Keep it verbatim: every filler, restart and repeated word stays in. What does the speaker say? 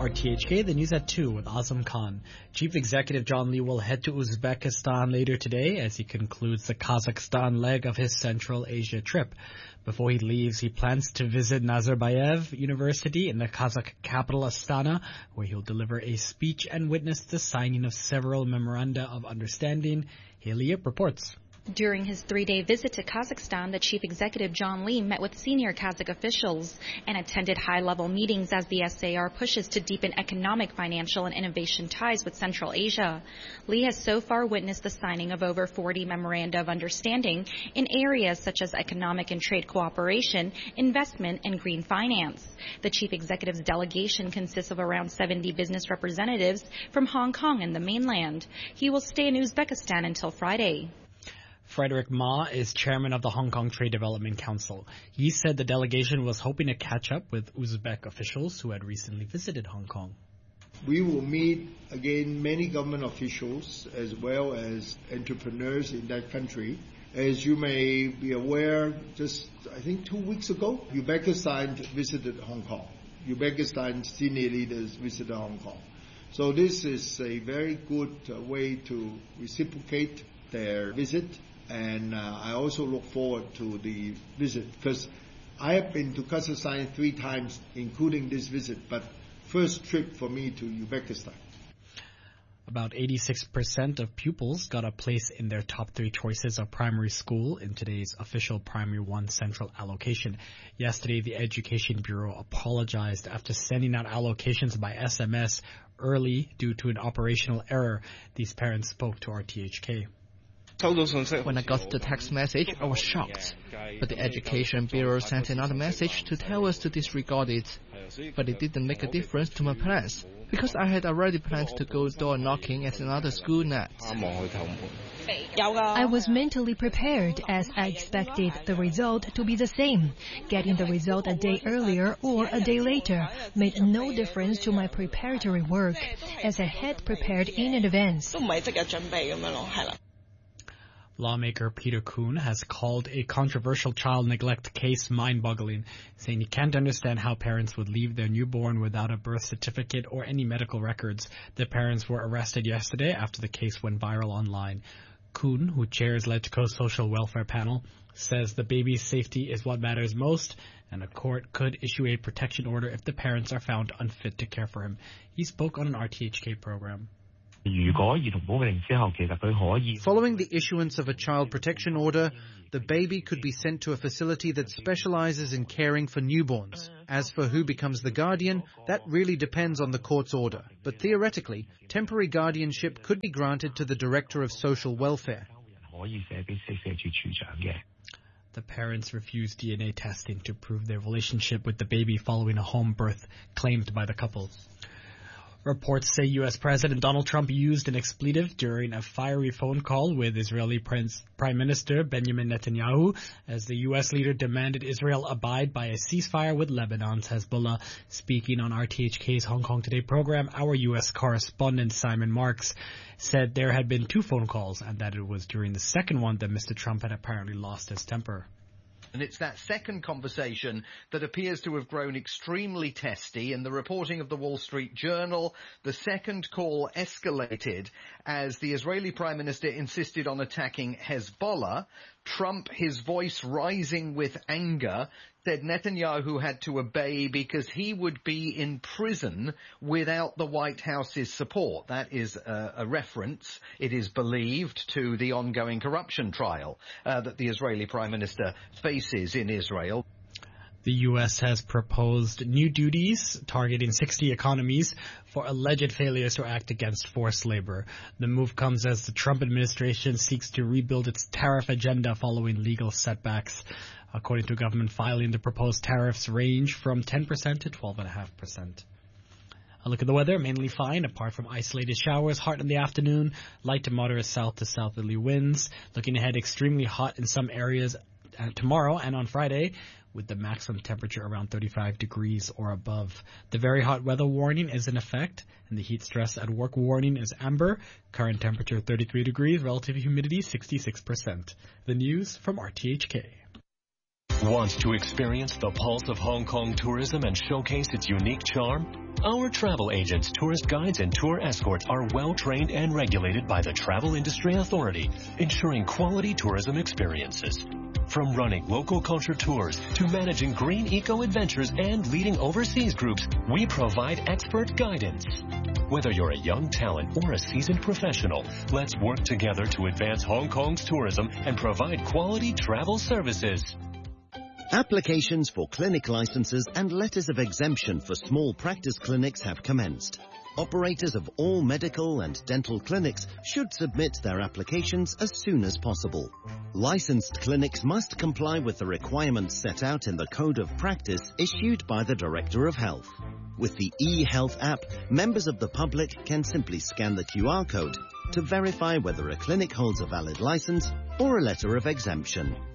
R T H K, the news at two with Azam Khan. Chief Executive John Lee will head to Uzbekistan later today as he concludes the Kazakhstan leg of his Central Asia trip. Before he leaves, he plans to visit Nazarbayev University in the Kazakh capital Astana, where he'll deliver a speech and witness the signing of several memoranda of understanding. Haley Yip reports. During his three-day visit to Kazakhstan, the chief executive John Lee met with senior Kazakh officials and attended high-level meetings as the S A R pushes to deepen economic, financial, and innovation ties with Central Asia. Lee has so far witnessed the signing of over forty memoranda of understanding in areas such as economic and trade cooperation, investment, and green finance. The chief executive's delegation consists of around seventy business representatives from Hong Kong and the mainland. He will stay in Uzbekistan until Friday. Frederick Ma is chairman of the Hong Kong Trade Development Council. He said the delegation was hoping to catch up with Uzbek officials who had recently visited Hong Kong. We will meet again many government officials as well as entrepreneurs in that country. As you may be aware, just I think two weeks ago, Uzbekistan visited Hong Kong. Uzbekistan senior leaders visited Hong Kong. So this is a very good uh, way to reciprocate their visit. And uh, I also look forward to the visit because I have been to Kazakhstan three times, including this visit, but first trip for me to Uzbekistan. About eighty-six percent of pupils got a place in their top three choices of primary school in today's official Primary one Central allocation. Yesterday, the Education Bureau apologized after sending out allocations by S M S early due to an operational error. These parents spoke to R T H K. When I got the text message, I was shocked. But the Education Bureau sent another message to tell us to disregard it. But it didn't make a difference to my plans, because I had already planned to go door knocking at another school next. I was mentally prepared as I expected the result to be the same. Getting the result a day earlier or a day later made no difference to my preparatory work, as I had prepared in advance. Lawmaker Peter Kuhn has called a controversial child neglect case mind-boggling, saying he can't understand how parents would leave their newborn without a birth certificate or any medical records. The parents were arrested yesterday after the case went viral online. Kuhn, who chairs LegCo's social welfare panel, says the baby's safety is what matters most, and a court could issue a protection order if the parents are found unfit to care for him. He spoke on an R T H K program. Following the issuance of a child protection order, the baby could be sent to a facility that specializes in caring for newborns. As for who becomes the guardian, that really depends on the court's order. But theoretically, temporary guardianship could be granted to the Director of Social Welfare. The parents refused D N A testing to prove their relationship with the baby following a home birth claimed by the couple. Reports say U S President Donald Trump used an expletive during a fiery phone call with Israeli Prince, Prime Minister Benjamin Netanyahu as the U S leader demanded Israel abide by a ceasefire with Lebanon's Hezbollah. Speaking on R T H K's Hong Kong Today program, our U S correspondent Simon Marks said there had been two phone calls and that it was during the second one that Mister Trump had apparently lost his temper. And it's that second conversation that appears to have grown extremely testy. In the reporting of the Wall Street Journal, the second call escalated as the Israeli Prime Minister insisted on attacking Hezbollah. Trump, his voice rising with anger, said Netanyahu had to obey because he would be in prison without the White House's support. That is a, a reference, it is believed, to the ongoing corruption trial uh, that the Israeli Prime Minister faces in Israel. The U S has proposed new duties targeting sixty economies for alleged failures to act against forced labor. The move comes as the Trump administration seeks to rebuild its tariff agenda following legal setbacks. According to a government filing, the proposed tariffs range from ten percent to twelve point five percent. A look at the weather, mainly fine, apart from isolated showers, hot in the afternoon, light to moderate south to southerly winds. Looking ahead, extremely hot in some areas uh, tomorrow and on Friday, with the maximum temperature around thirty-five degrees or above. The very hot weather warning is in effect, and the heat stress at work warning is amber. Current temperature thirty-three degrees, relative humidity sixty-six percent. The news from R T H K. Want to experience the pulse of Hong Kong tourism and showcase its unique charm? Our travel agents, tourist guides, and tour escorts are well-trained and regulated by the Travel Industry Authority, ensuring quality tourism experiences. From running local culture tours to managing green eco-adventures and leading overseas groups, we provide expert guidance. Whether you're a young talent or a seasoned professional, let's work together to advance Hong Kong's tourism and provide quality travel services. Applications for clinic licenses and letters of exemption for small practice clinics have commenced. Operators of all medical and dental clinics should submit their applications as soon as possible. Licensed clinics must comply with the requirements set out in the Code of Practice issued by the Director of Health. With the e-Health app, members of the public can simply scan the Q R code to verify whether a clinic holds a valid license or a letter of exemption.